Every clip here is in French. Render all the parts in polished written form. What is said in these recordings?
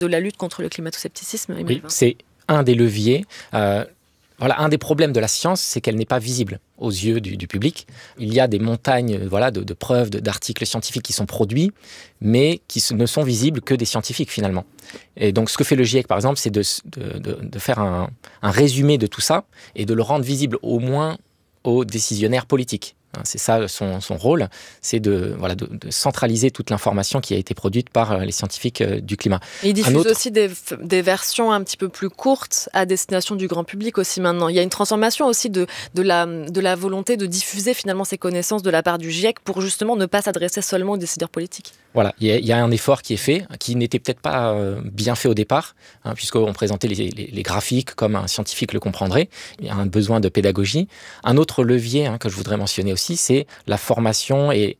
de la lutte contre le climato-scepticisme. Oui, c'est un des leviers. Un des problèmes de la science, c'est qu'elle n'est pas visible aux yeux du public. Il y a des montagnes de preuves, d'articles scientifiques qui sont produits, mais qui ne sont visibles que des scientifiques finalement. Et donc ce que fait le GIEC par exemple, c'est de faire un résumé de tout ça et de le rendre visible au moins aux décisionnaires politiques. C'est ça son rôle, c'est de centraliser toute l'information qui a été produite par les scientifiques du climat. Et il diffuse aussi des versions un petit peu plus courtes à destination du grand public aussi maintenant. Il y a une transformation aussi de la volonté de diffuser finalement ces connaissances de la part du GIEC pour justement ne pas s'adresser seulement aux décideurs politiques. Voilà, il y a un effort qui est fait, qui n'était peut-être pas bien fait au départ, puisqu'on présentait les graphiques comme un scientifique le comprendrait. Il y a un besoin de pédagogie. Un autre levier que je voudrais mentionner aussi, c'est la formation et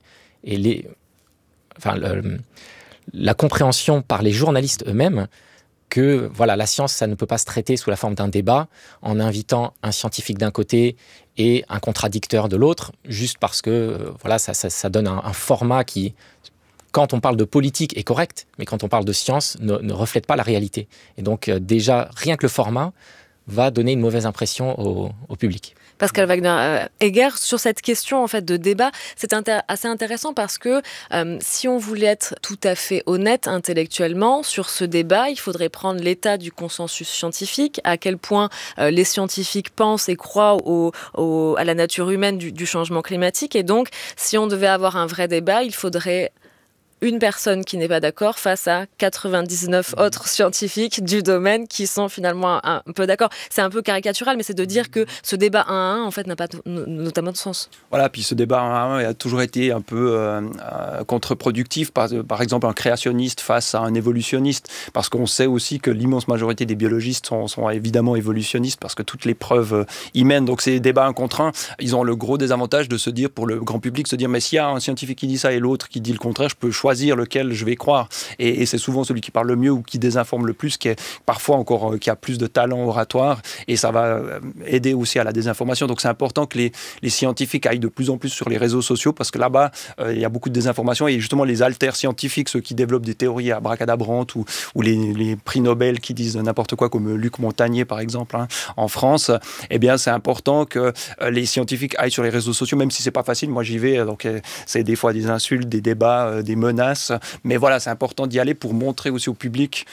la compréhension par les journalistes eux-mêmes que la science, ça ne peut pas se traiter sous la forme d'un débat en invitant un scientifique d'un côté et un contradicteur de l'autre, juste parce que ça donne un format qui, quand on parle de politique, est correct, mais quand on parle de science, ne reflète pas la réalité. Et donc déjà, rien que le format va donner une mauvaise impression au public. Pascal Wagner-Egger, sur cette question en fait de débat, c'est assez intéressant parce que si on voulait être tout à fait honnête intellectuellement sur ce débat, il faudrait prendre l'état du consensus scientifique, à quel point les scientifiques pensent et croient à la nature humaine du changement climatique. Et donc, si on devait avoir un vrai débat, il faudrait une personne qui n'est pas d'accord face à 99 autres scientifiques du domaine qui sont finalement un peu d'accord. C'est un peu caricatural, mais c'est de dire que ce débat 1 à 1, en fait, n'a pas notamment de sens. Voilà, puis ce débat 1 à 1 a toujours été un peu contre-productif, par exemple un créationniste face à un évolutionniste, parce qu'on sait aussi que l'immense majorité des biologistes sont évidemment évolutionnistes, parce que toutes les preuves y mènent. Donc ces débats 1 contre 1, ils ont le gros désavantage de se dire, pour le grand public, se dire, mais s'il y a un scientifique qui dit ça et l'autre qui dit le contraire, je peux choisir lequel je vais croire. Et c'est souvent celui qui parle le mieux ou qui désinforme le plus, qui est parfois encore qui a plus de talent oratoire, et ça va aider aussi à la désinformation. Donc c'est important que les scientifiques aillent de plus en plus sur les réseaux sociaux, parce que là-bas, il y a beaucoup de désinformation, et justement les alters scientifiques, ceux qui développent des théories abracadabrantes, ou les prix Nobel qui disent n'importe quoi, comme Luc Montagnier par exemple, en France, eh bien c'est important que les scientifiques aillent sur les réseaux sociaux, même si c'est pas facile. Moi j'y vais, donc c'est des fois des insultes, des débats, des menaces, mais voilà, c'est important d'y aller pour montrer aussi au public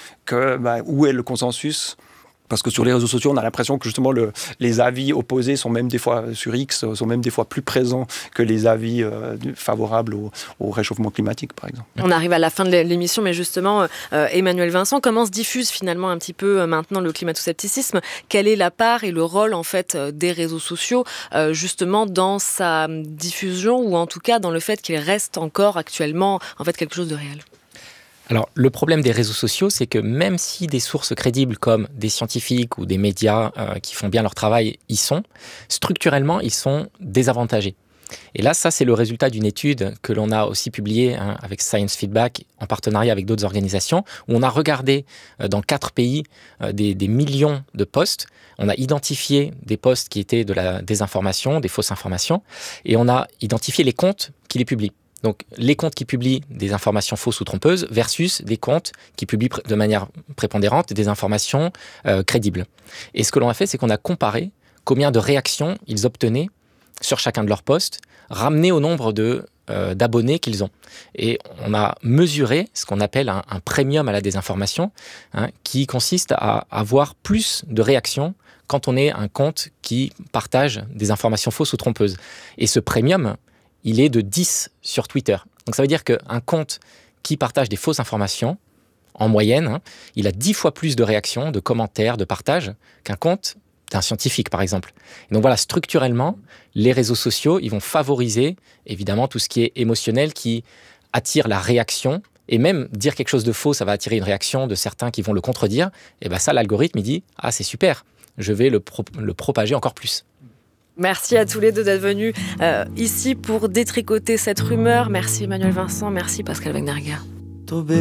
où est le consensus. Parce que sur les réseaux sociaux, on a l'impression que justement les avis opposés sont même des fois sur X, sont même des fois plus présents que les avis favorables au réchauffement climatique, par exemple. On arrive à la fin de l'émission, mais justement, Emmanuel Vincent, comment se diffuse finalement un petit peu maintenant le climato-scepticisme ? Quelle est la part et le rôle en fait des réseaux sociaux justement dans sa diffusion, ou en tout cas dans le fait qu'il reste encore actuellement en fait quelque chose de réel ? Alors, le problème des réseaux sociaux, c'est que même si des sources crédibles comme des scientifiques ou des médias qui font bien leur travail y sont, structurellement, ils sont désavantagés. Et là, ça, c'est le résultat d'une étude que l'on a aussi publiée avec Science Feedback, en partenariat avec d'autres organisations, où on a regardé dans 4 pays des millions de posts. On a identifié des posts qui étaient de la désinformation, des fausses informations, et on a identifié les comptes qui les publient. Donc, les comptes qui publient des informations fausses ou trompeuses versus des comptes qui publient de manière prépondérante des informations crédibles. Et ce que l'on a fait, c'est qu'on a comparé combien de réactions ils obtenaient sur chacun de leurs posts, ramené au nombre d'abonnés qu'ils ont. Et on a mesuré ce qu'on appelle un premium à la désinformation, qui consiste à avoir plus de réactions quand on est un compte qui partage des informations fausses ou trompeuses. Et ce premium, il est de 10 sur Twitter. Donc ça veut dire qu'un compte qui partage des fausses informations, en moyenne, il a 10 fois plus de réactions, de commentaires, de partages, qu'un compte d'un scientifique, par exemple. Et donc voilà, structurellement, les réseaux sociaux, ils vont favoriser, évidemment, tout ce qui est émotionnel, qui attire la réaction. Et même dire quelque chose de faux, ça va attirer une réaction de certains qui vont le contredire. Et bien ça, l'algorithme, il dit « Ah, c'est super, je vais le propager encore plus ». Merci à tous les deux d'être venus ici pour détricoter cette rumeur. Merci Emmanuel Vincent, merci Pascal Wagner-Egger.